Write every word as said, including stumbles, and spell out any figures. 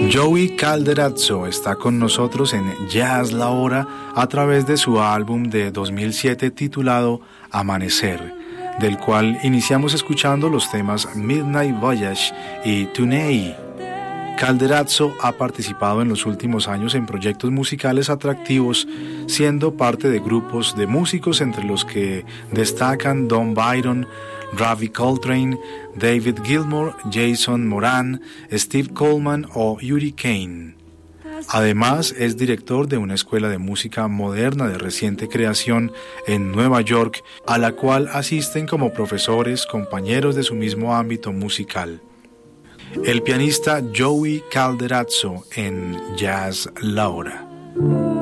Joey Calderazzo está con nosotros en Jazz La Hora a través de su álbum de dos mil siete titulado Amanecer, del cual iniciamos escuchando los temas Midnight Voyage y Tunei. Calderazzo ha participado en los últimos años en proyectos musicales atractivos, siendo parte de grupos de músicos entre los que destacan Don Byron, Ravi Coltrane, David Gilmour, Jason Moran, Steve Coleman o Yuri Kane. Además, es director de una escuela de música moderna de reciente creación en Nueva York, a la cual asisten como profesores, compañeros de su mismo ámbito musical. El pianista Joey Calderazzo en Jazz La Hora.